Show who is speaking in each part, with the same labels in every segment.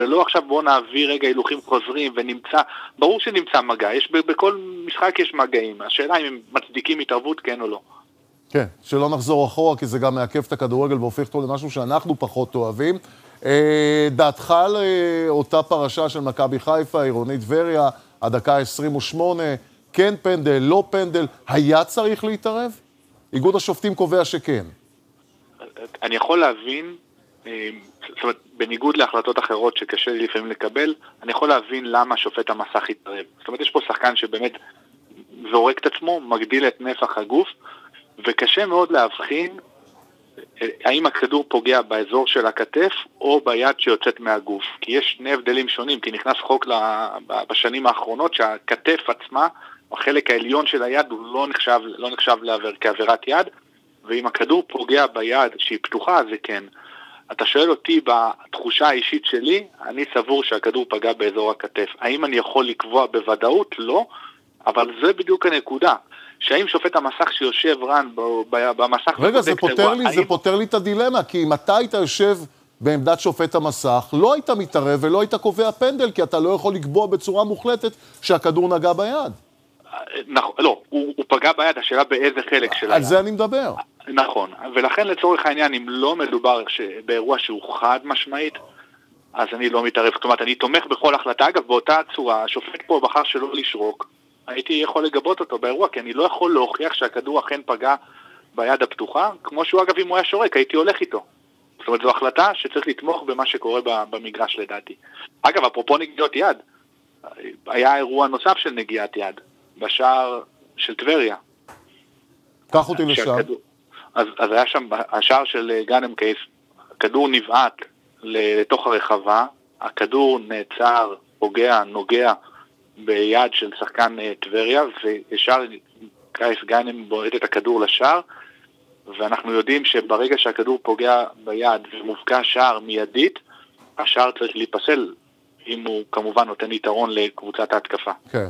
Speaker 1: זה לא עכשיו בוא נעביר רגע הילוכים חוזרים ונמצא, ברור שנמצא מגע, בכל משחק יש מגעים, השאלה אם הם מצדיקים התערבות כן או לא.
Speaker 2: כן, שלא נחזור אחורה, כי זה גם מעכב את הכדורגל והופך אותו למשהו שאנחנו פחות אוהבים. דעתך על אותה פרשה של מכבי חיפה, עירונית טבריה, הדקה 28, כן פנדל, לא פנדל, היה צריך להתערב? איגוד השופטים קובע שכן.
Speaker 1: אני יכול להבין, זאת אומרת, בניגוד להחלטות אחרות שקשה לי לפעמים לקבל, אני יכול להבין למה שופט המסך יתערב. זאת אומרת, יש פה שחקן שבאמת זורק את עצמו, מגדיל את נפח הגוף, וקשה מאוד להבחין האם הכדור פוגע באזור של הכתף או ביד שיוצאת מהגוף. כי יש שני הבדלים שונים, כי נכנס חוק בשנים האחרונות שהכתף עצמה, החלק העליון של היד, הוא לא נחשב כעבירת יד, ואם הכדור פוגע ביד שהיא פתוחה, זה כן. אתה שואל אותי בתחושה האישית שלי, אני סבור שהכדור פגע באזור הכתף. האם אני יכול לקבוע בוודאות? לא, אבל זה בדיוק הנקודה. שהאם שופט המסך שיושב רן במסך...
Speaker 2: רגע, זה פותר לי את הדילמה, כי אם אתה היית יושב בעמדת שופט המסך, לא היית מתערב ולא היית קובע פנדל, כי אתה לא יכול לקבוע בצורה מוחלטת שהכדור נגע ביד.
Speaker 1: נכון, לא, הוא פגע ביד, השאלה באיזה חלק של היד.
Speaker 2: על זה אני מדבר.
Speaker 1: נכון, ולכן לצורך העניין, אם לא מדובר באירוע שהוא חד משמעית, אז אני לא מתערב. זאת אומרת, אני תומך בכל החלטה, אגב, באותה צורה, השופט פה בחר שלא לשרוק, הייתי יכול לגבות אותו באירוע, כי אני לא יכול להוכיח שהכדור אכן פגע ביד הפתוחה, כמו שהוא אגב אם הוא היה שורק, הייתי הולך איתו. זאת אומרת, זו החלטה שצריך לתמוך במה שקורה במגרש לדעתי. אגב, אפרופו נגיעות יד, היה אירוע נוסף של נגיעת יד, בשער של טבריה.
Speaker 2: קח אותי לשם.
Speaker 1: אז היה שם, השער של גאנם קייס, הכדור נבעט לתוך הרחבה, הכדור נעצר, פוגע, נוגע, ביד של שחקן טבריה, וישר קייס גאנם בועט את הכדור לשער, ואנחנו יודעים שברגע שהכדור פוגע ביד ומובקע שער מיידית, השער צריך להיפסל, אם הוא כמובן נותן יתרון לקבוצת ההתקפה.
Speaker 2: כן.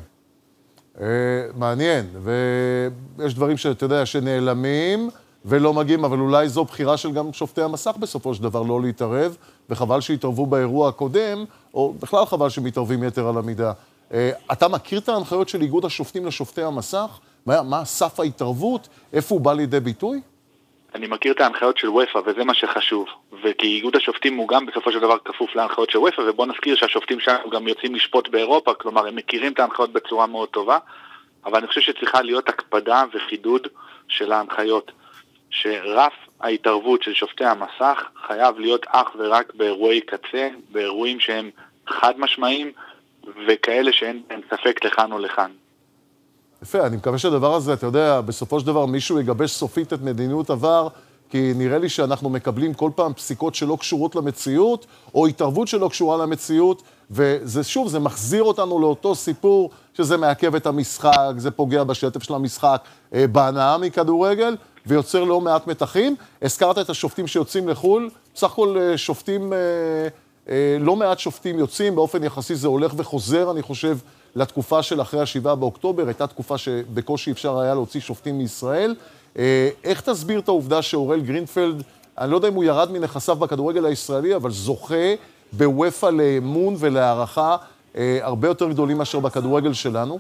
Speaker 2: מעניין, ויש דברים שאתה יודע שנעלמים ולא מגיעים, אבל אולי זו בחירה של גם שופטי המסך בסופו של דבר לא להתערב, וחבל שהתערבו באירוע הקודם, או בכלל חבל שמתערבים יתר על המידה. אתה מכיר את ההנחיות של איגוד השופטים לשופטי המסך? מה סף ההתערבות? איפה הוא בא לידי ביטוי?
Speaker 1: אני מכיר את ההנחיות של וויפה, וזה מה שחשוב. וכי איגוד השופטים הוא גם בסופו של דבר כפוף להנחיות של וויפה, ובוא נזכיר שהשופטים שלנו גם יוצאים לשפוט באירופה, כלומר הם מכירים את ההנחיות בצורה מאוד טובה, אבל אני חושב שצריכה להיות הקפדה וחידוד של ההנחיות, שרף ההתערבות של שופטי המסך חייב להיות אך ורק באירועי קצה, באירועים שהם חד משמעיים, וכאלה שאין ספק לכאן או לכאן.
Speaker 2: יפה, אני מקווה שהדבר הזה, אתה יודע, בסופו של דבר מישהו יגבש סופית את מדיניות עבר, כי נראה לי שאנחנו מקבלים כל פעם פסיקות שלא קשורות למציאות, או התערבות שלא קשורה למציאות, וזה שוב, זה מחזיר אותנו לאותו סיפור, שזה מעכב את המשחק, זה פוגע בשטף של המשחק, בהנאה מכדורגל, ויוצר לא מעט מתחים. הזכרת את השופטים שיוצאים לחול, בסך הכל שופטים... לא מעט שופטים יוצאים, באופן יחסי זה הולך וחוזר, אני חושב, לתקופה של אחרי ה7 באוקטובר, הייתה תקופה שבקושי אפשר היה להוציא שופטים מישראל. איך תסביר את העובדה שאורל גרינפלד, אני לא יודע אם הוא ירד מנכסיו בכדורגל הישראלי, אבל זוכה בוויפה לאמון ולהערכה הרבה יותר גדולים מאשר בכדורגל שלנו?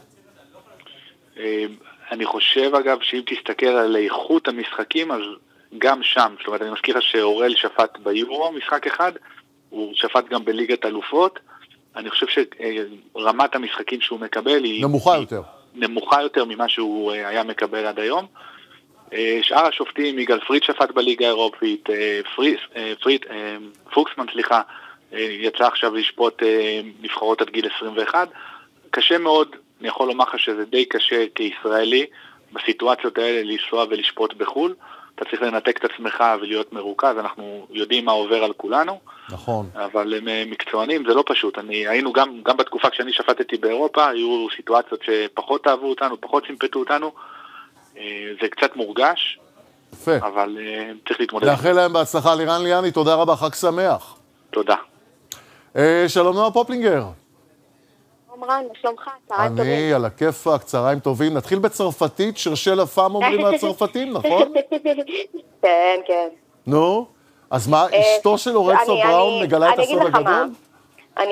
Speaker 1: אני חושב אגב שאם תסתכל על איכות המשחקים, אז גם שם, זאת אומרת אני מזכיר שאורל שפט ביורו משחק אחד, הוא שפט גם בליגת אלופות. אני חושב שרמת המשחקים שהוא מקבל היא... נמוכה יותר ממה שהוא היה מקבל עד היום. שאר השופטים, יגאל פריד שפט בליגה האירופית, פוקסמן, יצא עכשיו לשפוט נבחרות עד גיל 21. קשה מאוד, אני יכול לומר לך שזה די קשה כישראלי, בסיטואציות האלה לנסוע ולשפוט בחול. אתה צריך לנתק את עצמך ולהיות מרוכז, אנחנו יודעים מה עובר על כולנו.
Speaker 2: נכון.
Speaker 1: אבל הם מקצוענים, זה לא פשוט. היינו גם בתקופה כשאני שפטתי באירופה, היו סיטואציות שפחות אהבו אותנו, פחות סימפטו אותנו. זה קצת מורגש,
Speaker 2: יפה.
Speaker 1: אבל צריך להתמודד.
Speaker 2: לאחל להם בהצלחה. לירן ליאני, תודה רבה, חג שמח.
Speaker 1: תודה.
Speaker 2: שלום נועה פופלינגר.
Speaker 3: רן, שלומך, צהריים טובים.
Speaker 2: אני על הכיפאק, צהריים טובים. נתחיל בצרפתית, שרשל הפעם אומרים מהצרפתים, נכון?
Speaker 3: כן, כן.
Speaker 2: נו, אז מה, אשתו של אורצו בראון מגלה את הסוד הגדול?